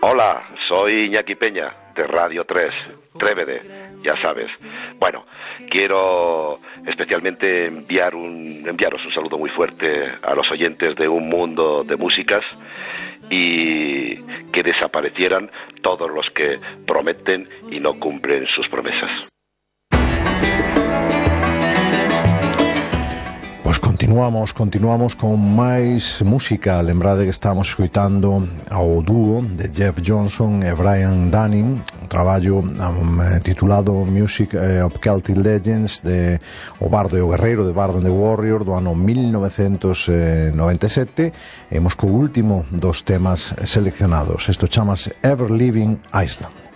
Hola, soy Iñaki Peña, de Radio 3, Trévede, ya sabes. Bueno, quiero especialmente enviaros un saludo muy fuerte a los oyentes de Un Mundo de Músicas y que desaparecieran todos los que prometen y no cumplen sus promesas. Pois continuamos con máis música. Lembrade que estamos escoitando ao dúo de Jeff Johnson e Brian Dunning, un traballo titulado Music of Celtic Legends, de o Bardo e o Guerreiro, de Bard and the Warrior, do ano 1997. Hemos co último dos temas seleccionados. Isto chamase Ever Living Iceland.